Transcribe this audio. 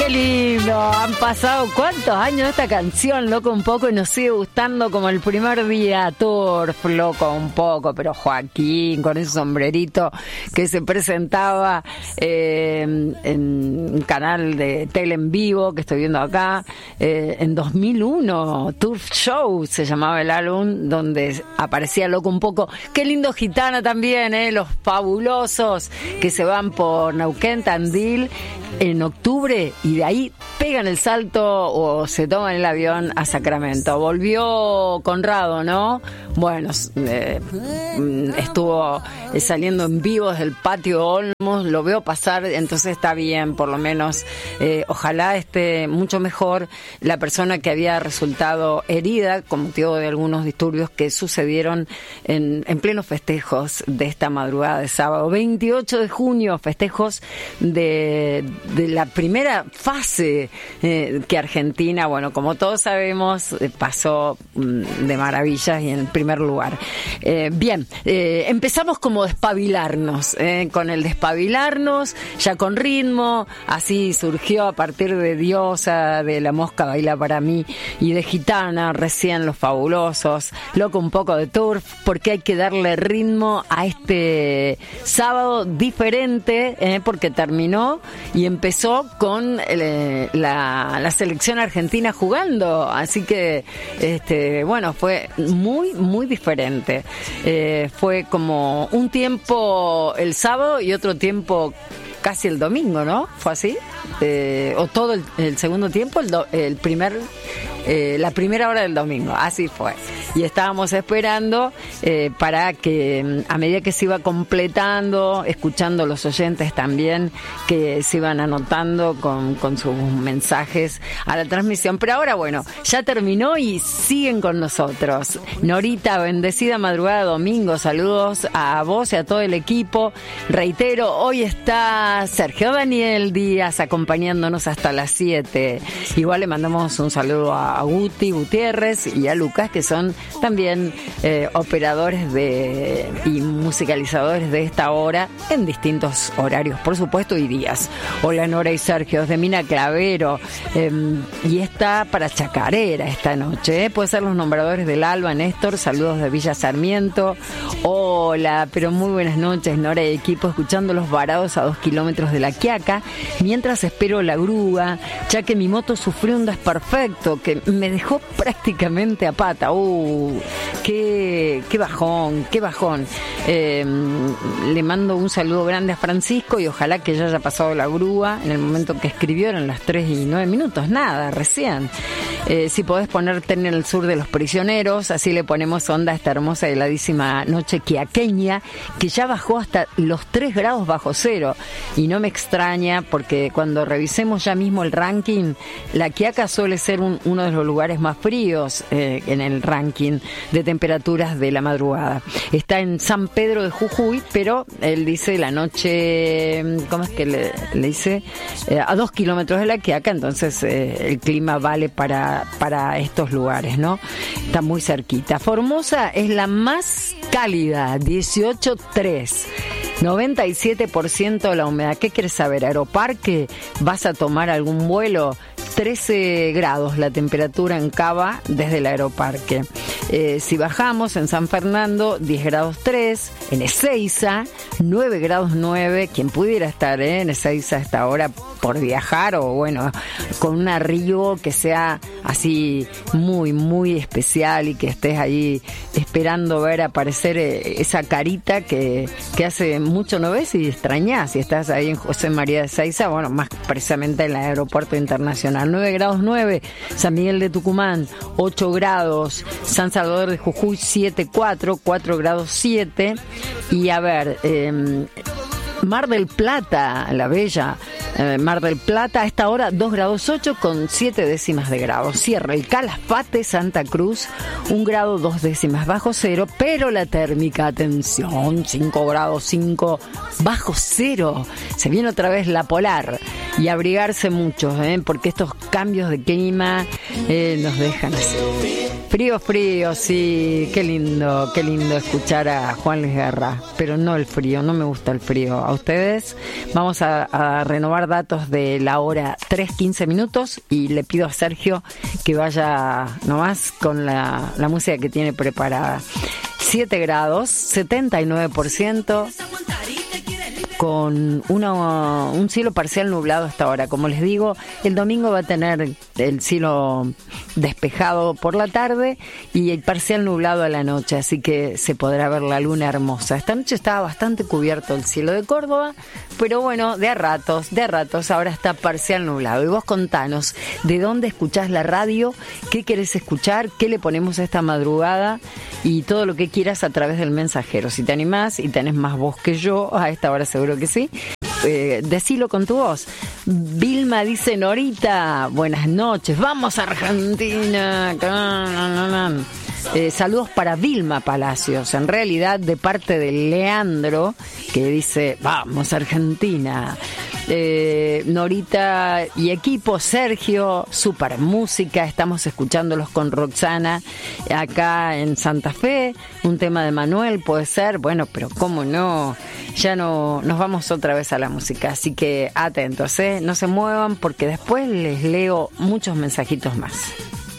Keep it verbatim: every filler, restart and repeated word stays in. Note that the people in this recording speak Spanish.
lindo. Han pasado cuántos años de esta canción, loco, un poco, y nos sigue gustando como el primer día. Turf, loco, un poco, pero Joaquín con ese sombrerito que se presentaba eh, en un canal de tele en vivo que estoy viendo acá eh, en dos mil uno. Turf Show se llamaba el álbum, donde aparecía loco un poco. Qué lindo Gitana también, eh, los fabulosos que se van por Neuquén, Tandil en octubre y de ahí pegan el salto o se toman el avión a Sacramento. Volvió Conrado, ¿no? Bueno, eh, estuvo saliendo en vivo desde el patio Olmos, lo veo pasar, entonces está bien, por lo menos eh, ojalá esté mucho mejor la persona que había resultado herida con motivo de algunos disturbios que sucedieron en, en plenos festejos de esta madrugada de sábado veintiocho de junio, festejos de de la primera fase eh, que Argentina, bueno, como todos sabemos, eh, pasó mm, de maravillas y en primer lugar. Eh, bien, eh, empezamos como despabilarnos, eh, con el despabilarnos, ya con ritmo, así surgió a partir de Diosa, de La Mosca Baila Para Mí y de Gitana, recién Los Fabulosos, loco un poco de Turf, porque hay que darle ritmo a este sábado diferente, eh, porque terminó y empezó con eh, la, la selección argentina jugando, así que este bueno, fue muy muy diferente. Eh, fue como un tiempo el sábado y otro tiempo casi el domingo, ¿no? ¿Fue así? Eh, o todo el, el segundo tiempo, el, do, el primer eh, la primera hora del domingo, así fue. Y estábamos esperando eh, para que a medida que se iba completando, escuchando los oyentes también que se iban anotando con, con sus mensajes a la transmisión. Pero ahora, bueno, ya terminó y siguen con nosotros. Norita, bendecida madrugada domingo, saludos a vos y a todo el equipo. Reitero, hoy está Sergio Daniel Díaz acompañándonos hasta las siete. Igual le mandamos un saludo a Guti Gutiérrez y a Lucas, que son también eh, operadores de y musicalizadores de esta hora en distintos horarios, por supuesto, y días. Hola Nora y Sergio, de Mina Clavero, eh, y está para Chacarera esta noche, ¿eh? Puede ser los nombradores del Alba, Néstor, saludos de Villa Sarmiento. Hola, pero muy buenas noches, Nora y equipo, escuchando los varados a dos kilómetros de La Quiaca, mientras espero la grúa, ya que mi moto sufrió un desperfecto que me dejó prácticamente a pata. Uh, qué, qué bajón, qué bajón. Eh, le mando un saludo grande a Francisco y ojalá que ya haya pasado la grúa en el momento que escribió, eran las tres y nueve minutos, nada, recién. Eh, si podés ponerte en el sur de los prisioneros, así le ponemos onda a esta hermosa y heladísima noche quiaqueña, que ya bajó hasta los tres grados bajo cero. Y no me extraña, porque cuando revisemos ya mismo el ranking, La Quiaca suele ser un, uno de los lugares más fríos eh, en el ranking de temperaturas de la madrugada. Está en San Pedro de Jujuy, pero él dice la noche, ¿cómo es que le, le dice? Eh, a dos kilómetros de La Quiaca, entonces eh, el clima vale para, para estos lugares, ¿no? Está muy cerquita. Formosa es la más cálida, dieciocho punto tres. noventa y siete por ciento de la humedad. ¿Qué quieres saber? ¿Aeroparque? ¿Vas a tomar algún vuelo? trece grados la temperatura en Cava desde el Aeroparque. Eh, si bajamos en San Fernando, diez grados tres, en Ezeiza, nueve grados nueve, quien pudiera estar eh, en Ezeiza a esta hora por viajar o bueno, con un arribo que sea así muy, muy especial y que estés ahí esperando ver aparecer eh, esa carita que, que hace mucho no ves y extrañás. Si estás ahí en José María de Ezeiza, bueno, más precisamente en el aeropuerto internacional. nueve grados nueve, San Miguel de Tucumán, ocho grados, San Salvador de Jujuy, siete cuatro, cuatro grados siete. Y a ver, eh, Mar del Plata, la bella eh, Mar del Plata, a esta hora dos grados ocho con siete décimas de grado. Cierra el Calafate, Santa Cruz, un grado dos décimas bajo cero, pero la térmica, atención, cinco grados cinco bajo cero. Se viene otra vez la polar. y abrigarse mucho, ¿eh? Porque estos cambios de clima eh, nos dejan así. Frío, frío, sí, qué lindo, qué lindo escuchar a Juan Luis Guerra, pero no el frío, no me gusta el frío. ¿A ustedes? Vamos a, a renovar datos de la hora tres quince minutos y le pido a Sergio que vaya nomás con la, la música que tiene preparada. siete grados, setenta y nueve por ciento, con una, un cielo parcial nublado hasta ahora. Como les digo, el domingo va a tener el cielo despejado por la tarde y el parcial nublado a la noche, así que se podrá ver la luna hermosa. Esta noche estaba bastante cubierto el cielo de Córdoba, pero bueno, de a ratos, de a ratos, ahora está parcial nublado. Y vos contanos, ¿de dónde escuchás la radio? ¿Qué querés escuchar? ¿Qué le ponemos a esta madrugada? Y todo lo que quieras a través del mensajero. Si te animás y tenés más voz que yo, a esta hora seguro que sí, eh, decilo con tu voz. Vilma dice: Norita, buenas noches, vamos a Argentina. Eh, saludos para Vilma Palacios, en realidad de parte de Leandro, que dice: vamos a Argentina. Eh, Norita y equipo, Sergio, super música, estamos escuchándolos con Roxana acá en Santa Fe, un tema de Manuel puede ser, bueno, pero cómo no, ya no, nos vamos otra vez a la música, así que atentos, ¿eh? No se muevan porque después les leo muchos mensajitos más.